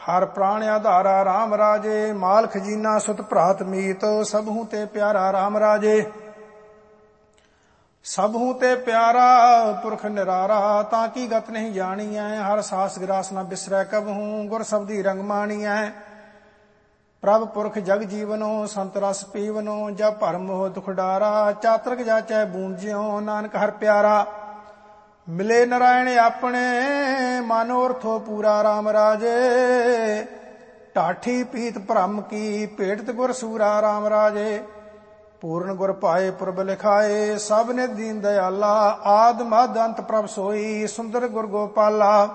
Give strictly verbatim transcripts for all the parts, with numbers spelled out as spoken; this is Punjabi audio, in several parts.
ਹਰ ਪ੍ਰਾਣ ਆਧਾਰਾ ਰਾਮ ਰਾਜੇ। ਮਾਲ ਖਜੀਨਾ ਸੁਤ ਭਰਾਤ ਮੀਤ, ਸਭਹੂ ਤੇ ਪਿਆਰਾ ਰਾਮ ਰਾਜੇ। ਸਭਹੂ ਤੇ ਪਿਆਰਾ ਪੁਰਖ ਨਿਰਾਰਾ, ਤਾਂ ਕੀ ਗਤ ਨਹੀਂ ਜਾਣੀਐ। ਹਰ ਸਾਸ ਗਿਰਾਸ ਨਾ ਬਿਸਰੈ ਕਬਹੂ, ਗੁਰ ਸਬਦੀ ਰੰਗ ਮਾਣੀਐ। ਪ੍ਰਭ ਪੁਰਖ ਜਗ ਜੀਵਨੋ, ਸੰਤ ਰਸ ਪੀਵਨੋ। ਜਬ ਭਰਮ ਮੋਹ ਦੁਖ ਡਾਰਾ, ਚਾਤਰਕ ਜਾਚੈ ਬੂੰਦ ਜਿਉ। ਨਾਨਕ ਹਰ ਪਿਆਰਾ ਮਿਲੇ ਨਰਾਇਣ ਆਪਣੇ, ਮਨੋਰਥੋ ਪੂਰਾ ਰਾਮ ਰਾਜੇ। ਢਾਠੀ ਪੀਤ ਭ੍ਰਮ ਕੀ, ਭੇਟਤ ਗੁਰ ਸੂਰਾ ਰਾਮ ਰਾਜੇ। ਪੂਰਨ ਗੁਰ ਪਾਏ ਪੁਰਬ ਲਿਖਾਏ, ਸਭ ਨੇ ਦੀਨ ਦਇਆਲਾ। ਆਦ ਮਧ ਅੰਤ ਪ੍ਰਭ ਸੋਈ, ਸੁੰਦਰ ਗੁਰ ਗੋਪਾਲਾ।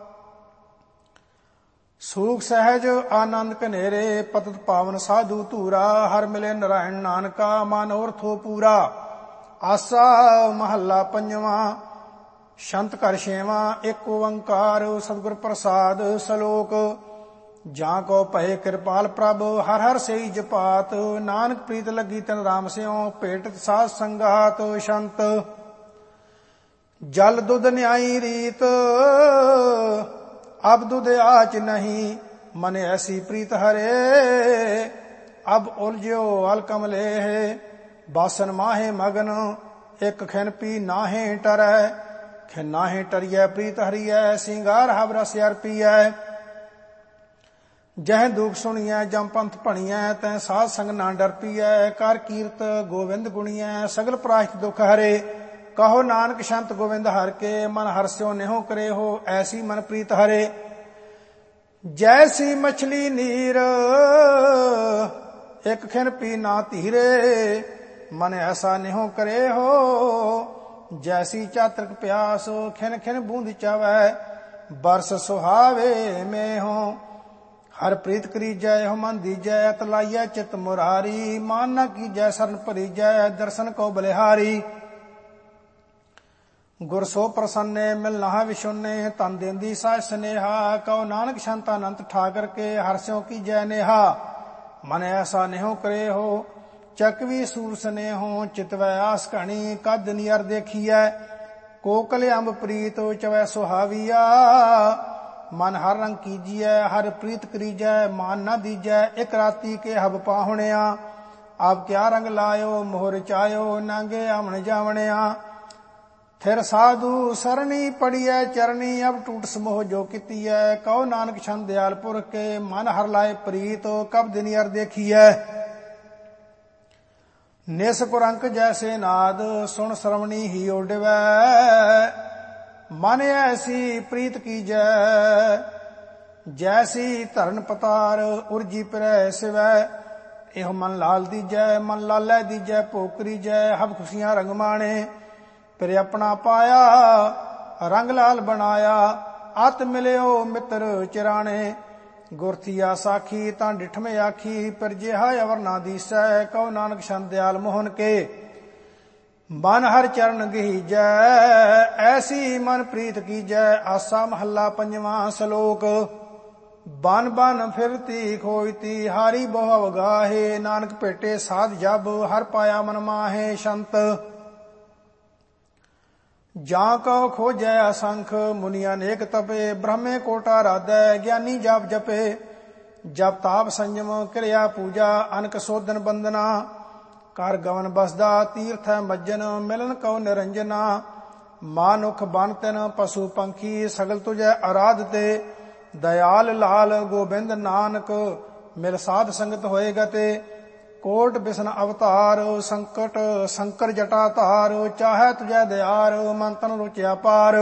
ਸੂਖ ਸਹਿਜ ਆਨੰਦ ਕਨੇਰੇ, ਪਤਿਤ ਪਾਵਨ ਸਾਧੂ ਧੂਰਾ। ਹਰ ਮਿਲੇ ਨਰਾਇਣ ਨਾਨਕਾ, ਮਨੋਰਥੋ ਪੂਰਾ। ਆਸਾ ਮਹੱਲਾ ਪੰਜਵਾਂ। ਸ਼ੰਤ ਘਰ ਛੇਵਾਂ। ਇੱਕ ਓੰਕਾਰ ਸਤਿਗੁਰ ਪ੍ਰਸਾਦ ਸਲੋਕ। ਜਾਂ ਕੋ ਭਏ ਕਿਰਪਾਲ ਪ੍ਰਭ, ਹਰ ਹਰ ਸਈ ਜਪਾਤ। ਨਾਨਕ ਪ੍ਰੀਤ ਲੱਗੀ ਤਨ ਰਾਮ ਸਿਉ, ਭੇਟਤ ਸਾਧ ਸੰਗਾਤ। ਸ਼ੰਤ ਜਲ ਦੁਧ ਨਿਆਈ ਰੀਤ, ਅਬ ਦੁਧ ਆਚ ਨਹੀਂ। ਮਨ ਐਸੀ ਪ੍ਰੀਤ ਹਰੇ, ਅਬ ਉਲਝਿਓ ਅਲ ਕਮਲੇ। ਬਾਸਨ ਮਾਹੇ ਮਗਨ, ਇੱਕ ਖਿਨ ਪੀ ਨਾਹੇ ਟਰੈ। ਖਿਨ ਨਾਹੇ ਟਰੀਐ ਪ੍ਰੀਤ ਹਰੀਐ, ਸਿੰਗਾਰ ਹਬ ਰਸ ਅਰਪੀਐ। ਜਹ ਦੁਖ ਸੁਣੀਐ ਜਮ ਪੰਥ ਭਣੀਐ, ਤੈ ਸਾਧ ਸੰਗ ਨਾ ਡਰਪੀਐ। ਕਰ ਕੀਰਤ ਗੋਵਿੰਦ ਗੁਣੀਐ, ਸਗਲ ਪ੍ਰਾਸ਼ਤ ਦੁਖ ਹਰੇ। ਕਹੋ ਨਾਨਕ ਸ਼ੰਤ ਗੋਵਿੰਦ ਹਰਿ ਕੇ, ਮਨ ਹਰਸਿਓ ਨਿਹੋ ਕਰੇ ਹੋ। ਐਸੀ ਮਨ ਪ੍ਰੀਤ ਹਰੇ, ਜੈਸੀ ਮਛਲੀ ਨੀਰ। ਇੱਕ ਖਿਨ ਪੀ ਨਾ ਧੀਰੇ, ਮਨ ਐਸਾ ਨਿਹੋ ਕਰੇ ਹੋ। ਜੈਸੀ ਚਾਤਰਕ ਪਿਆਸ, ਖਿਨ ਖਿਨ ਬੂੰਦ ਚਾਵੈ। ਬਰਸ ਸੁਹਾਵੇ ਮੈਂ ਹੋ, ਹਰ ਪ੍ਰੀਤ ਕਰੀਜੈ। ਹੋ ਮਨ ਦੀਜੈ, ਅਤ ਲਾਈਐ ਚਿਤ ਮੁਰਾਰੀ। ਮਾਨ ਨ ਕੀਜੈ ਸਰਨ ਭਰੀਜੈ, ਦਰਸ਼ਨ ਕੋ ਬਲਿਹਾਰੀ। ਗੁਰ ਸੋ ਪ੍ਰਸੰਨੇ, ਮਿਲ ਨਹਾ ਵਿਸ਼ੁੰਨੇ। ਤਨ ਦੇਂਦੀ ਸਾਜ ਸਨੇਹਾ, ਕਉ ਨਾਨਕ ਸ਼ੰਤ ਅਨੰਤ ਠਾਕਰ ਕੇ। ਹਰਿ ਸਿਉ ਕੀਜੈ ਨੇਹਾ, ਮਨ ਐਸਾ ਨਿਹੋ ਕਰੇ ਹੋ। ਚੱਕਵੀ ਸੂਰ ਸਨੇਹੋ, ਚਿਤਵੈ ਆਸ ਘਣੀ। ਕਦ ਨਿਅਰ ਦੇਖੀਐ, ਕੋਕਲ ਅੰਬ ਪ੍ਰੀਤ। ਚਵੈ ਸੁਹਾਵੀਆ, ਮਨ ਹਰ ਰੰਗ ਕੀਜੀਐ। ਹਰ ਪ੍ਰੀਤ ਕਰੀਜੈ, ਮਾਨ ਨਾ ਦੀਜੈ। ਇੱਕ ਰਾਤੀ ਕੇ ਹਬ ਪਾਹੁਣਿਆ, ਆਪ ਕਿਆ ਰੰਗ ਲਾਇਓ। ਮੋਹ ਰਚਾਇਓ, ਨਾਂਗੇ ਆਵਣ ਜਾਵਣਿਆ। ਫਿਰ ਸਾਧੂ ਸਰਣੀ ਪੜੀਐ ਚਰਣੀ, ਅਬ ਟੂਟ ਸਮੋਹ ਜੋ ਕੀਤੀਐ। ਕਉ ਨਾਨਕ ਛੰਦ ਦਿਆਲ ਪੁਰਖ ਕੇ, ਮਨ ਹਰ ਲਾਏ ਪ੍ਰੀਤ। ਕਬ ਦਿਨ ਅਰ ਦੇਖੀਐ, ਨਿਸ ਕੁਰੰਕ ਜੈਸੇ ਨਾਦ। ਸੁਣ ਸਰਵਣੀ ਹੀ ਓਡਵੈ, ਮਨ ਐਸੀ ਪ੍ਰੀਤ ਕੀਜੈ। ਜੈਸੀ ਧਰਨ ਪਤਾਰ, ਉਰਜੀ ਪਿਰੈ ਸਿਵੈ। ਇਹੋ ਮਨ ਲਾਲ ਦੀਜੈ, ਮਨ ਲਾਲੈ ਦੀਜੈ। ਭੋਗ ਕਰੀਜੈ, ਹਬ ਖੁਸ਼ੀਆਂ ਰੰਗ ਮਾਣੇ। ਫਿਰ ਆਪਣਾ ਪਾਇਆ, ਰੰਗ ਲਾਲ ਬਣਾਇਆ। ਅਤ ਮਿਲਿਓ ਮਿੱਤਰ ਚਿਰਾਣੇ। ਗੁਰਥੀਆ ਸਾਖੀ, ਤਾਂ ਡਿਠਵੇਂ ਆਖੀ। ਪਰ ਜਿਹਾ ਅਵਰ ਨਾ ਦੀਸੈ, ਕਉ ਨਾਨਕ ਛੰਦ ਦਿਆਲ ਮੋਹਨ ਕੇ। ਮਨ ਹਰ ਚਰਨ ਗਹੀਜੈ, ਐਸੀ ਮਨ ਪ੍ਰੀਤ ਕੀਜੈ। ਆਸਾ ਮਹੱਲਾ ਪੰਜਵਾਂ ਸਲੋਕ। ਬਨ ਬਨ ਫਿਰਤੀ ਖੋਇਤੀ, ਹਾਰੀ ਬਹੁ ਅਵਗਾਹੇ। ਨਾਨਕ ਭੇਟੇ ਸਾਧ ਜਬ, ਹਰ ਪਾਇਆ ਮਨ ਮਾਹੇ। ਸ਼ੰਤ ਜਾਂ ਕਉ ਖੋਜੈ ਅਸੰਖ, ਮੁਨੀਆਂ ਅਨੇਕ ਤਪੇ। ਬ੍ਰਹਮੇ ਕੋਟਾ ਰਾਧੈ, ਗਿਆਨੀ ਜਾਪ ਜਪੇ। ਜਪ ਤਾਪ ਸੰਜਮ, ਕਿਰਿਆ ਪੂਜਾ। ਅਨਕ ਸੋਧਨ ਬੰਦਨਾ, ਕਰ ਗਵਨ ਬਸਦਾ। ਤੀਰਥੈ ਮੱਜਨ, ਮਿਲਨ ਕਉ ਨਿਰੰਜਨਾ। ਮਾਨੁਖ ਬਨ ਤਿਨ, ਪਸ਼ੂ ਪੰਖੀ। ਸਗਲ ਤੁਝੈ ਅਰਾਧ ਤੇ, ਦਇਆਲ ਲਾਲ ਗੋਬਿੰਦ ਨਾਨਕ। ਮਿਲ ਸਾਧ ਸੰਗਤ ਹੋਏ ਗਤੇ, ਕੋਟ ਬਿਸ਼ਨ ਅਵਤਾਰ। ਸੰਕਟ ਸੰਕਰ ਜਟਾ ਧਾਰ, ਚਾਹੈ ਤੁਝੈ ਦਿਆਰ। ਮਨ ਤਨ ਰੁਚਿਆ ਪਾਰ,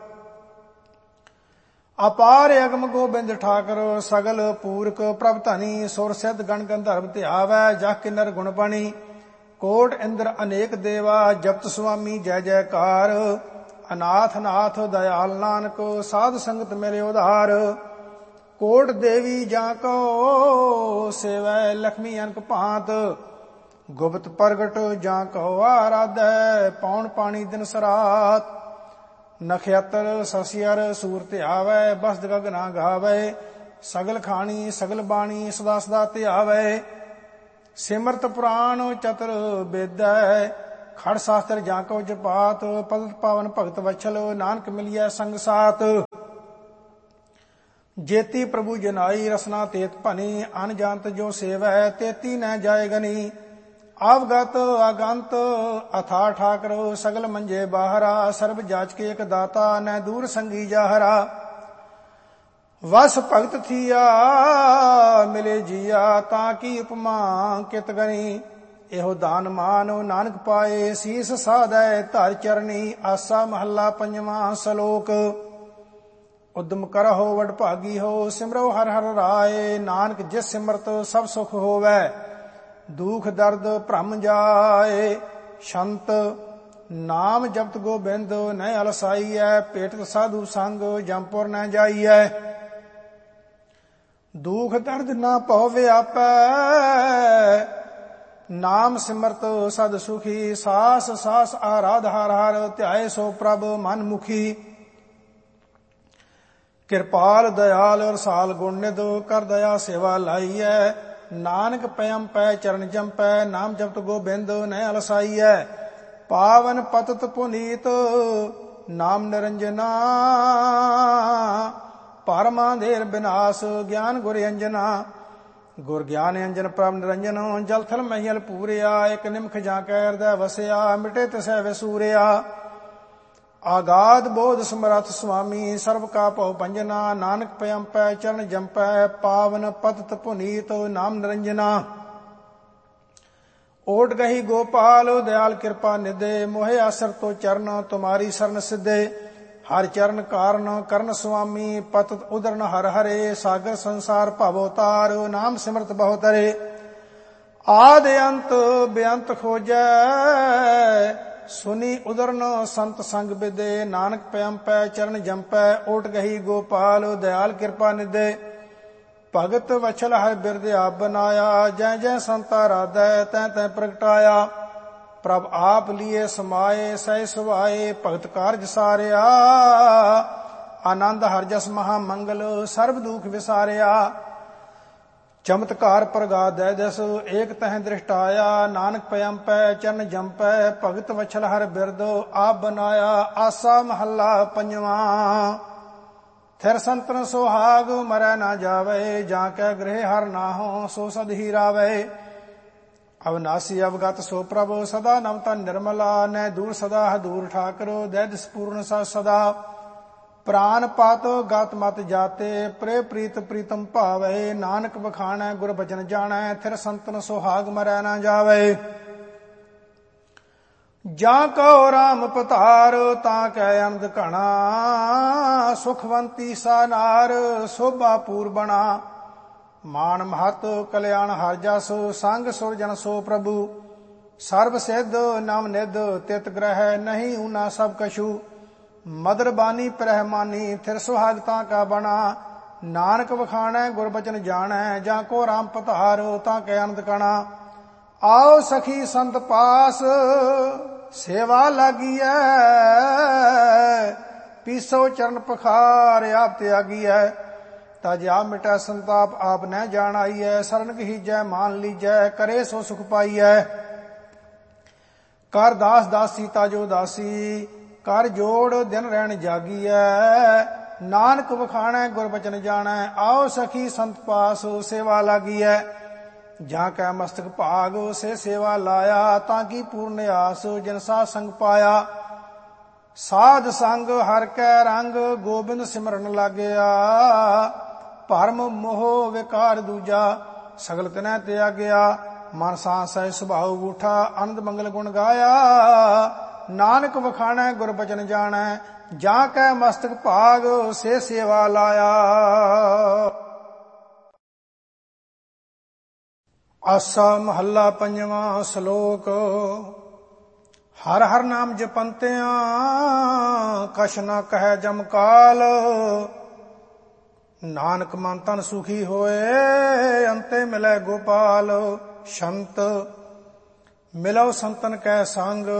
ਅਪਾਰ ਅਗਮ ਗੋਬਿੰਦ ਠਾਕਰ। ਸਗਲ ਪੂਰਕ ਪ੍ਰਭ ਧਨੀ, ਸੁਰ ਸਿੱਧ ਗਣ ਗੰਧਰਵ ਧਿਆਵੈ। ਜਹ ਕਿਨਰ ਗੁਣ ਬਣੀ, ਕੋਟ ਇੰਦਰ ਅਨੇਕ ਦੇਵਾ। ਜਪਤ ਸੁਆਮੀ ਜੈ ਜੈਕਾਰ, ਅਨਾਥ ਨਾਥ ਦਇਆਲ ਨਾਨਕ। ਸਾਧ ਸੰਗਤ ਮਿਲੇ ਉਧਾਰ, ਕੋਟ ਦੇਵੀ ਜਾਂ ਕੋ ਸੇਵੈ। ਲక్ష్ਮੀ ਅਨਕ ਭਾਂਤ, ਗੁਪਤ ਪ੍ਰਗਟ ਜਾਂ ਕੋ ਆਰਾਧੈ। ਪੌਣ ਪਾਣੀ ਦਿਨ ਸਰਾਤ, ਨਖਯਤਰ ਸਸਿਅਰ ਸੂਰ ਧਿਆਵੈ। ਬਸਦ ਗਗਨਾ ਗਾਵੈ, ਸਗਲ ਖਾਣੀ ਸਗਲ ਬਾਣੀ। ਸਦਾ ਸਦਾ ਧਿਆਵੈ, ਸਿਮਰਤ ਪੁਰਾਣ ਚਤੁਰ ਬੇਦੈ। ਖੜ ਸ਼ਾਸਤਰ ਜਾਂ ਕੋ ਜਪਾਤ, ਪਤਿਤ ਪਾਵਨ ਭਗਤ ਵਛਲ। ਨਾਨਕ ਮਿਲਿਐ ਸੰਗ ਸਾਤ, ਜੇਤੀ ਪ੍ਰਭੂ ਜਨਾਈ ਰਸਨਾ ਤੇਤ ਭਨੀ ਅਨ ਜੰਤ ਜੋ ਸੇਵੈ ਤੇਤੀ ਨ ਜਾਏ ਗਨੀ ਆਵਗਤ ਆਗੰਤ ਅਥਾ ਠਾਕਰ ਸਗਲ ਮੰਜੇ ਬਾਹਰਾ ਸਰਬ ਜਾਚ ਕੇ ਇਕ ਦਾਤਾ ਨ ਦੂਰ ਸੰਗੀ ਜਾਹਰਾ ਵਸ ਭਗਤ ਥੀਆ ਮਿਲੇ ਜੀਆ ਤਾਂ ਕੀ ਉਪਮਾ ਕਿਤ ਗਨੀ ਇਹੋ ਦਾਨ ਮਾਨੋ ਨਾਨਕ ਪਾਏ ਸੀਸ ਸਾਧੈ ਧਰ ਚਰਨੀ ਆਸਾ ਮਹੱਲਾ ਪੰਜਵਾਂ ਸ਼ਲੋਕ ਉਦਮ ਕਰਹੁ ਵਡ ਭਾਗੀ ਹੋ ਸਿਮਰੋ ਹਰ ਹਰ ਰਾਏ ਨਾਨਕ ਜਿਸ ਸਿਮਰਤ ਸਭ ਸੁਖ ਹੋਵੈ ਦੁਖ ਦਰਦ ਭ੍ਰਮ ਜਾਏ ਸ਼ੰਤ ਨਾਮ ਜਪਤ ਗੋਬਿੰਦ ਨੈ ਅਲਸਾਈਐ ਪੇਟਤ ਸਾਧੂ ਸੰਗ ਜੰਪੁਰ ਨ ਜਾਈਐ ਦੁਖ ਦਰਦ ਨਾ ਭਉ ਵਿਆਪੈ ਨਾਮ ਸਿਮਰਤ ਸਦ ਸੁਖੀ ਸਾਸ ਸਾਸ ਆਰਾਧ ਹਰ ਹਰ ਧਿਆਏ ਸੋ ਪ੍ਰਭ ਮਨ ਮੁਖੀ ਕਿਰਪਾਲ ਦਇਆਲ ਰਸਾਲ ਗੁਣ ਨਿਧ ਕਰ ਦਇਆ ਸੇਵਾ ਲਾਈਐ ਨਾਨਕ ਪਇਮ ਪੈ ਚਰਨ ਜੰਪੈ ਨਾਮ ਜਪਤ ਗੋਬਿੰਦ ਨੈ ਅਲਸਾਈਐ ਪਾਵਨ ਪਤਤ ਪੁਨੀਤ ਨਾਮ ਨਿਰੰਜਨਾ ਪਰਮਾ ਦੇਰ ਬਿਨਾਸ਼ ਗਿਆਨ ਗੁਰ ਅੰਜਨਾ ਗੁਰ ਗਿਆਨ ਅੰਜਨ ਪ੍ਰਭ ਨਿਰੰਜਨ ਜਲ ਥਲ ਮਹੀਲ ਪੂਰਿਆ ਇਕ ਨਿਮਖ ਜਾਂ ਕੈ ਹਿਰਦੈ ਵਸਿਆ ਮਿਟੇ ਤਿਸੈ ਵਿਸੂਰਿਆ ਆਗਾਦ ਬੋਧ ਸਮਰਥ ਸੁਆਮੀ ਸਰਬ ਕਾ ਭਉ ਭੰਜਨਾ ਨਾਨਕ ਪਇਮ ਪੈ ਚਰਨ ਜੰਪੈ ਪਾਵਨ ਪਤਤ ਪੁਨੀਤ ਨਾਮ ਨਿਰੰਜਨਾ ਓਟ ਗਹੀ ਗੋਪਾਲ ਦਇਆਲ ਕਿਰਪਾ ਨਿਦੇ ਮੋਹਿ ਆਸਰ ਤੋ ਚਰਨ ਤੁਮਾਰੀ ਸਰਨ ਸਿੱਧੇ ਹਰ ਚਰਨ ਕਾਰਨ ਕਰਨ ਸੁਆਮੀ ਪਤਤ ਉਦਰਨ ਹਰ ਹਰੇ ਸਾਗਰ ਸੰਸਾਰ ਭਵ ਅਵਤਾਰ ਨਾਮ ਸਿਮਰਤ ਬਹੁ ਤਰੇ ਆਦ ਅੰਤ ਬੇਅੰਤ ਖੋਜੈ ਸੁਨੀ ਉਦਰਨ ਸੰਤ ਸੰਗ ਬਿਦੇ ਨਾਨਕ ਪਇਮ ਪੈ ਚਰਨ ਜੰਪੈ ਓਟ ਗਹੀ ਗੋਪਾਲ ਦਇਆਲ ਕਿਰਪਾ ਨਿਦੇ ਭਗਤ ਵਛਲ ਹਰ ਬਿਰਦ ਆਪ ਬਨਾਇਆ ਜੈ ਜੈ ਸੰਤਾ ਰਾਧੈ ਤੈ ਤੈ ਪ੍ਰਗਟਾਇਆ ਪ੍ਰਭ ਆਪ ਲੀਏ ਸਮਾਏ ਸਹਿ ਸੁਭਾਏ ਭਗਤ ਕਾਰਜ ਸਾਰਿਆ ਆਨੰਦ ਹਰ ਜਸ ਮਹਾ ਮੰਗਲ ਸਰਬ ਦੁਖ ਵਿਸਾਰਿਆ ਚਮਤਕਾਰ ਪ੍ਰਗਾਦੈ ਦਸ ਏਕ ਤਹਿ ਦ੍ਰਿਸ਼ਟਾਇਆ ਨਾਨਕ ਪਇਮ ਪੈ ਚਰਨ ਜੰਪੈ ਭਗਤ ਵਛਲ ਹਰ ਬਿਰਦ ਆਪ ਬਨਾਇਆ ਆਸਾ ਮਹੱਲਾ ਪੰਜਵਾਂ ਥਿਰ ਸੰਤਨ ਸੁਹਾਗ ਮਰੈ ਨਾ ਜਾਵੇ ਜਾਂ ਕੈ ਗ੍ਰਹਿ ਹਰ ਨਾਹੋ ਸੋ ਸਦ ਹੀ ਰਾਵੇ ਅਵਨਾਸੀ ਅਵਗਤ ਸੋ ਪ੍ਰਭ ਸਦਾ ਨਵਤਾ ਨਿਰਮਲਾ ਨੈ ਦੂਰ ਸਦਾ ਹਦੂਰ ਠਾਕਰੋ ਦੈਦ ਸਪੂਰਨ ਸਾ ਸਦਾ ਪ੍ਰਾਨ ਪਾਤ ਗਤ ਮਤ ਜਾਤੇ ਪ੍ਰੇ ਪ੍ਰੀਤ ਪ੍ਰੀਤਮ ਭਾਵੇ ਨਾਨਕ ਬਖਾਣੈ ਗੁਰ ਬਚਨ ਜਾਣੈ ਥਿਰ ਸੰਤਨ ਸੁਹਾਗ ਮਰੈ ਨਾ ਜਾਵੇ ਜਾਂ ਕਉ ਰਾਮ ਪਤਾਰ ਤਾਂ ਕੈ ਅਨੰਦ ਘਣਾ ਸੁਖਵੰਤੀ ਸਾ ਨਾਰ ਸੋਭਾ ਪੂਰ ਬਣਾ ਮਾਨ ਮਹਤ ਕਲਿਆਣ ਹਰ ਜਸ ਸੰਗ ਸੁਰ ਜਨ ਸੋ ਪ੍ਰਭੂ ਸਰਬ ਸਿੱਧ ਨਵ ਨਿਧ ਤਿਤ ਗ੍ਰਹਿ ਨਹੀਂ ਊਨਾ ਸਭ ਕਛੂ ਮਦਰ ਬਾਨੀ ਪ੍ਰਹਿਮਾਨੀ ਥਿਰ ਸੁਹਾਗਤਾ ਕਾ ਬਣਾ ਨਾਨਕ ਵਖਾਣੈ ਗੁਰ ਬਚਨ ਜਾਣੈ ਜਾਂ ਕੋ ਰਾਮ ਪਧਾਰ ਤਾਂ ਕੈ ਅਨੰਦ ਕਣਾ ਆਓ ਸਖੀ ਸੰਤ ਪਾਸ ਸੇਵਾ ਲਾਗੀਐ ਪੀਸੋ ਚਰਨ ਪਖਾਰ ਆਪ ਤਿਆਗੀਐ ਤਜ ਆਪ ਮਿਟੈ ਸੰਤਾਪ ਆਪ ਨਹਿ ਜਾਣਾਈਐ ਸਰਨ ਗਹੀਜੈ ਮਾਨ ਲੀਜੈ ਕਰੇ ਸੋ ਸੁਖ ਪਾਈਐ ਕਰ ਦਾਸ ਦਾਸੀ ਤਾਜੋ ਦਾਸੀ ਕਰ ਜੋੜ ਦਿਨ ਰਹਿਣ ਜਾਗੀਐ ਨਾਨਕ ਵਖਾਣੈ ਗੁਰ ਬਚਨ ਜਾਣੈ ਆਓ ਸਖੀ ਸੰਤ ਪਾਸ ਸੇਵਾ ਲਾਗੀਐ ਜਾਂ ਕੈ ਮਸਤਕ ਭਾਗ ਸੇ ਸੇਵਾ ਲਾਇਆ ਤਾਂ ਕੀ ਪੂਰਨ ਆਸ ਜਿਨ ਸਾ ਸੰਗ ਪਾਇਆ ਸਾਧ ਸੰਗ ਹਰ ਕੈ ਰੰਗ ਗੋਬਿੰਦ ਸਿਮਰਨ ਲਾਗਿਆ ਭਰਮ ਮੋਹ ਵਿਕਾਰ ਦੂਜਾ ਸਗਲ ਤਿਨੈ ਤਿਆਗਿਆ ਮਨ ਸਾਸੈ ਸੁਭਾਉ ਗੂਠਾ ਆਨੰਦ ਮੰਗਲ ਗੁਣ ਗਾਇਆ ਨਾਨਕ ਵਖਾਣੈ ਗੁਰ ਬਚਨ ਜਾਣੈ ਜਾਂ ਕੈ ਮਸਤਕ ਭਾਗ ਸੇ ਸੇਵਾ ਲਾਇਆ। ਆਸਾ ਮਹੱਲਾ ਪੰਜਵਾਂ ਸ਼ਲੋਕ ਹਰ ਹਰ ਨਾਮ ਜਪੰਤਿਆਂ ਕਛ ਨ ਕਹਿ ਜਮ ਕਾਲ ਨਾਨਕ ਮਨ ਤਨ ਸੁਖੀ ਹੋਏ ਅੰਤੇ ਮਿਲੈ ਗੋਪਾਲ ਸ਼ੰਤ ਮਿਲੋ ਸੰਤਨ ਕੈ ਸੰਗ